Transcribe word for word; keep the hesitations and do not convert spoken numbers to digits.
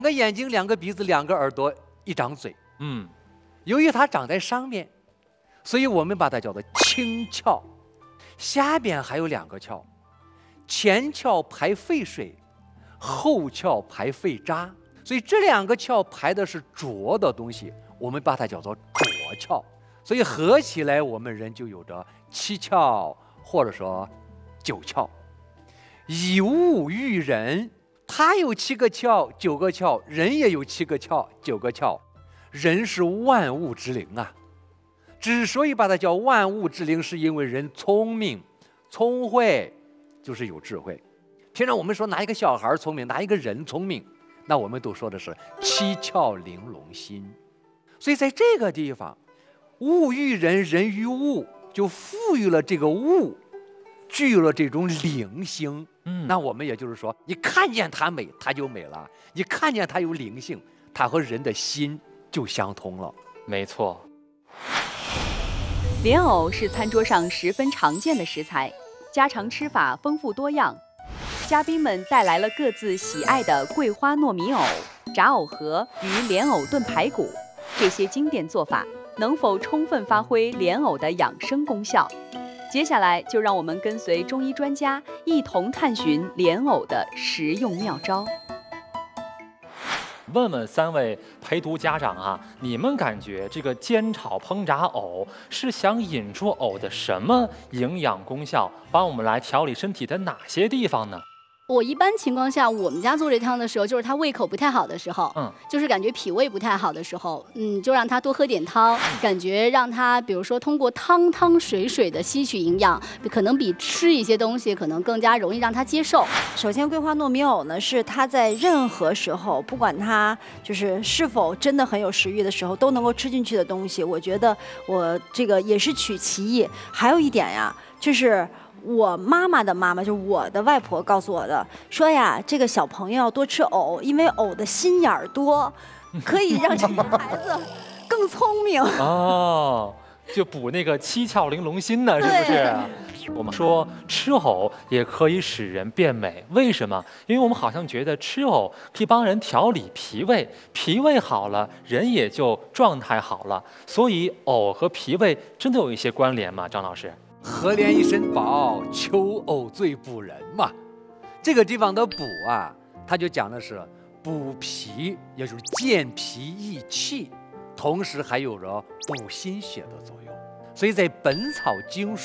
个眼睛、两个鼻子、两个耳朵、一张嘴。 嗯， 由于它长在上面，所以我们把它叫做清窍。下边还有两个窍，前窍排废水，后窍排废渣。所以这两个窍排的是浊的东西，我们把它叫做浊窍。所以合起来，我们人就有着七窍，或者说九窍。以物喻人，它有七个窍、九个窍，人也有七个窍、九个窍。人是万物之灵啊。之所以把它叫万物之灵，是因为人聪明、聪慧，就是有智慧。平常我们说拿一个小孩聪明，拿一个人聪明，那我们都说的是七窍玲珑心。所以在这个地方，物喻人，人喻物，就赋予了这个物具有了这种灵性。嗯，那我们也就是说，你看见它美，它就美了；你看见它有灵性，它和人的心就相通了。 没错。 莲藕是餐桌上十分常见的食材，家常吃法丰富多样。嘉宾们带来了各自喜爱的桂花糯米藕、炸藕盒与莲藕炖排骨，这些经典做法能否充分发挥莲藕的养生功效？接下来就让我们跟随中医专家一同探寻莲藕的食用妙招。 问问三位陪读家长啊，你们感觉这个煎炒烹炸藕是想引出藕的什么营养功效，帮我们来调理身体的哪些地方呢？ 我一般情况下，我们家做这汤的时候，就是他胃口不太好的时候，嗯，就是感觉脾胃不太好的时候，嗯，就让他多喝点汤，感觉让他比如说通过汤汤水水的吸取营养，可能比吃一些东西可能更加容易让他接受。 首先，桂花糯米藕呢，是他在任何时候，不管他就是是否真的很有食欲的时候，都能够吃进去的东西。我觉得我这个也是取其意。还有一点呀，就是我妈妈的妈妈，就是我的外婆告诉我的，说呀，这个小朋友要多吃藕，因为藕的心眼儿多，可以让这个孩子更聪明。 哦，就补那个七窍玲珑心呢，是不是？我们说吃藕也可以使人变美，为什么？因为我们好像觉得吃藕可以帮人调理脾胃，脾胃好了，人也就状态好了。所以藕和脾胃真的有一些关联吗？张老师？ 荷莲一身宝，求藕最补人嘛。这个地方的补啊，它就讲的是补脾，也就是健脾益气，同时还有着补心血的作用。所以在《本草经书》